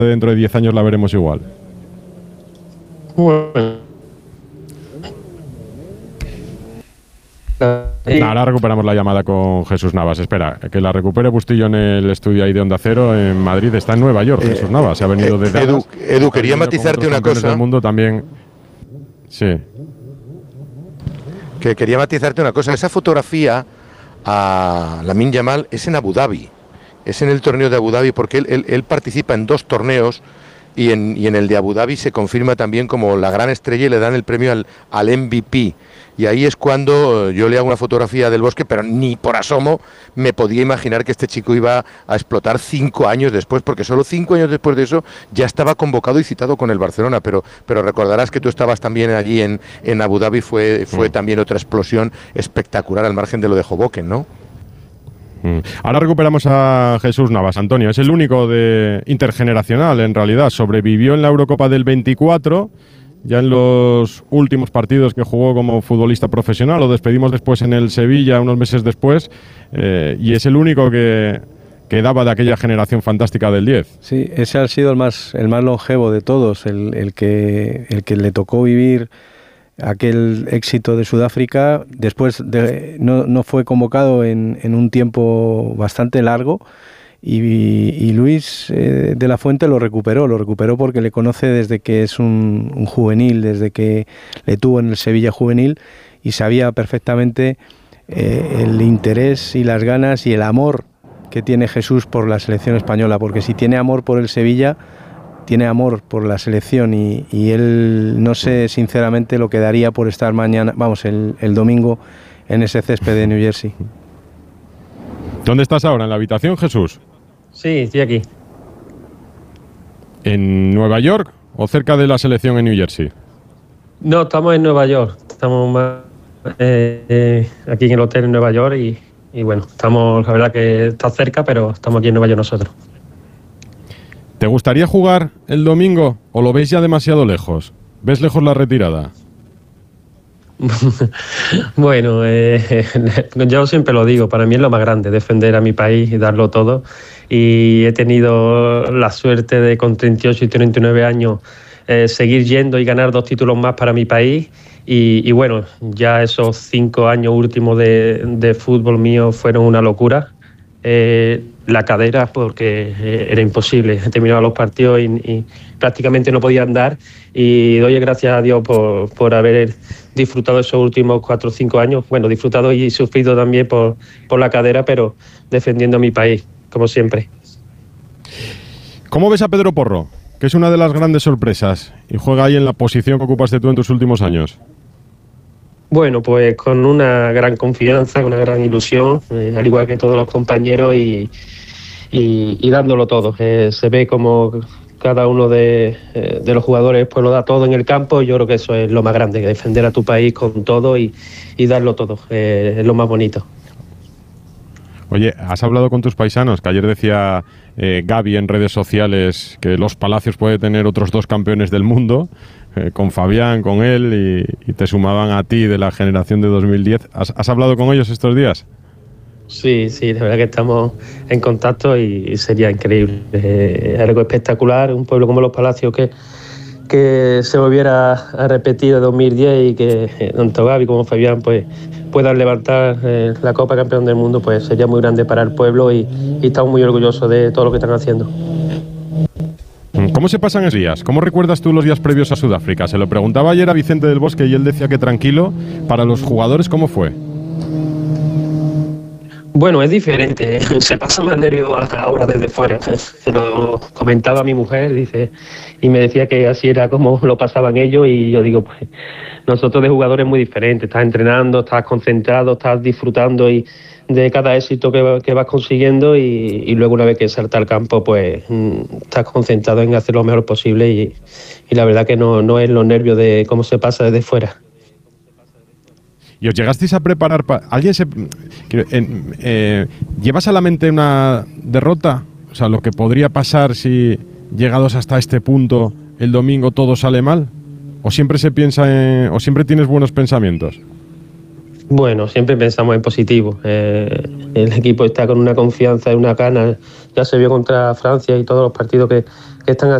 dentro de 10 años la veremos igual. Bueno. Ahora recuperamos la llamada con Jesús Navas. Espera, que la recupere Bustillo en el estudio ahí de Onda Cero en Madrid. Está en Nueva York, Jesús Navas. Se ha venido desde Edu, quería matizarte una cosa. Del mundo también. Sí. Que quería matizarte una cosa. Esa fotografía a Lamine Yamal es en Abu Dhabi. Es en el torneo de Abu Dhabi porque él participa en 2 torneos y en el de Abu Dhabi se confirma también como la gran estrella y le dan el premio al MVP. Y ahí es cuando yo le hago una fotografía del Bosque, pero ni por asomo me podía imaginar que este chico iba a explotar 5 años después, porque solo 5 años después de eso ya estaba convocado y citado con el Barcelona. Pero recordarás que tú estabas también allí en Abu Dhabi, fue también otra explosión espectacular al margen de lo de Hoboken, ¿no? Ahora recuperamos a Jesús Navas. Antonio, es el único de intergeneracional, en realidad. Sobrevivió en la Eurocopa del 24, ya en los últimos partidos que jugó como futbolista profesional. Lo despedimos después en el Sevilla, unos meses después, y es el único que daba de aquella generación fantástica del 10. Sí, ese ha sido el más longevo de todos, el que le tocó vivir aquel éxito de Sudáfrica. Después no fue convocado en un tiempo bastante largo y Luis de la Fuente lo recuperó porque le conoce desde que es un juvenil, desde que le tuvo en el Sevilla juvenil, y sabía perfectamente el interés y las ganas y el amor que tiene Jesús por la selección española, porque si tiene amor por el Sevilla, tiene amor por la selección, y él no sé sinceramente lo que daría por estar el domingo en ese césped de New Jersey. ¿Dónde estás ahora? ¿En la habitación, Jesús? Sí, estoy aquí. ¿En Nueva York o cerca de la selección en New Jersey? No, estamos en Nueva York. Estamos aquí en el hotel en Nueva York y bueno, estamos, la verdad que está cerca, pero estamos aquí en Nueva York nosotros. ¿Te gustaría jugar el domingo o lo ves ya demasiado lejos? ¿Ves lejos la retirada? Bueno, yo siempre lo digo, para mí es lo más grande, defender a mi país y darlo todo. Y he tenido la suerte de con 38 y 39 años seguir yendo y ganar 2 títulos más para mi país. Y bueno, ya esos 5 años últimos de fútbol mío fueron una locura. La cadera, porque era imposible, terminaba los partidos y prácticamente no podía andar, y doy gracias a Dios por haber disfrutado esos últimos 4 o 5 años, bueno, disfrutado y sufrido también por la cadera, pero defendiendo a mi país, como siempre. ¿Cómo ves a Pedro Porro, que es una de las grandes sorpresas y juega ahí en la posición que ocupaste tú en tus últimos años? Bueno, pues con una gran confianza, con una gran ilusión, al igual que todos los compañeros, y dándolo todo. Se ve como cada uno de los jugadores pues lo da todo en el campo, y yo creo que eso es lo más grande, que defender a tu país con todo y darlo todo, es lo más bonito. Oye, ¿has hablado con tus paisanos? Que ayer decía Gaby en redes sociales que Los Palacios puede tener otros 2 campeones del mundo, con Fabián, con él, y te sumaban a ti de la generación de 2010. ¿Has hablado con ellos estos días? Sí, la verdad que estamos en contacto y sería increíble. Algo espectacular, un pueblo como Los Palacios que se volviera a repetir de 2010 y que tanto Gaby como Fabián pues puedan levantar la Copa Campeón del Mundo, pues sería muy grande para el pueblo y estamos muy orgullosos de todo lo que están haciendo. ¿Cómo se pasan esos días? ¿Cómo recuerdas tú los días previos a Sudáfrica? Se lo preguntaba ayer a Vicente del Bosque y él decía que tranquilo. Para los jugadores, ¿cómo fue? Bueno, es diferente, se pasa más nervios ahora desde fuera. Se lo comentaba a mi mujer, y me decía que así era como lo pasaban ellos, y yo digo, pues nosotros de jugadores muy diferentes, estás entrenando, estás concentrado, estás disfrutando de cada éxito que vas consiguiendo, y luego una vez que salta al campo, pues estás concentrado en hacer lo mejor posible, y la verdad que no es los nervios de cómo se pasa desde fuera. ¿Y os llegasteis a preparar ¿llevas a la mente una derrota? O sea, lo que podría pasar si, llegados hasta este punto, el domingo todo sale mal. ¿O siempre se piensa o siempre tienes buenos pensamientos? Bueno, siempre pensamos en positivo. El equipo está con una confianza y una ganas ya se vio contra Francia y todos los partidos que están